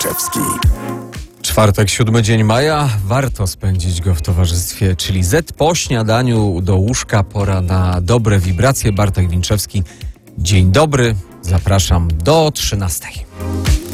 Winczewski. Czwartek, 7 dzień maja. Warto spędzić go w towarzystwie Chili Z. Po śniadaniu do łóżka pora na dobre wibracje. Bartek Winczewski. Dzień dobry. Zapraszam do 13.